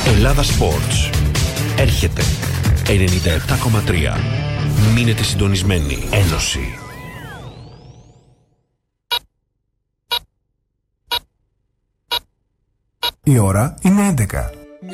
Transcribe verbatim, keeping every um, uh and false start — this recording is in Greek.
Ελλάδα Sports. Έρχεται ενενήντα επτά κόμμα τρία. Μείνετε συντονισμένοι. Ένωση. Η ώρα είναι έντεκα.